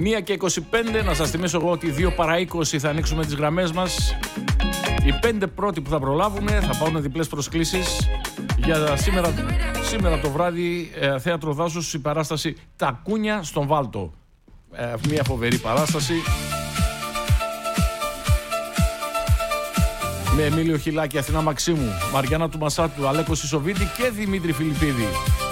1:25, να σας θυμίσω εγώ ότι 2 παρά 20 θα ανοίξουμε τις γραμμές μας. Οι 5 πρώτοι που θα προλάβουν θα πάρουν διπλές προσκλήσεις για σήμερα το βράδυ, Θέατρο Δάσους, η παράσταση «Τα Κούνια στον Βάλτο». Μια φοβερή παράσταση με Εμίλιο Χιλάκη, Αθηνά Μαξίμου, Μαριάννα του Μασάτου, Αλέκο Σισοβίτη και Δημήτρη Φιλιππίδη.